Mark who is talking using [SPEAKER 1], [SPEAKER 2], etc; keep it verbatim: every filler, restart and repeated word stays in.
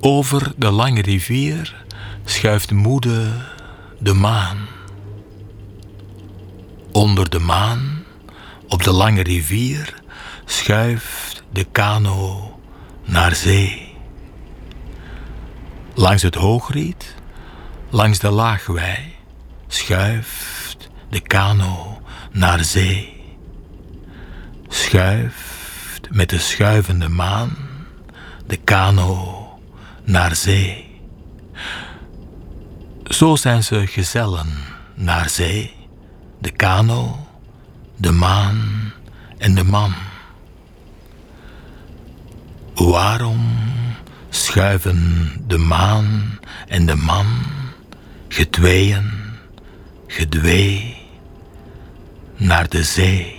[SPEAKER 1] Over de lange rivier schuift moede de maan. Onder de maan, op de lange rivier, schuift de kano naar zee. Langs het hoogriet, langs de laagwei, schuift de kano naar zee. Schuift met de schuivende maan de kano naar zee. Zo zijn ze gezellen naar zee, de kano, de maan en de man. Waarom schuiven de maan en de man, getweeën, gedwee, naar de zee?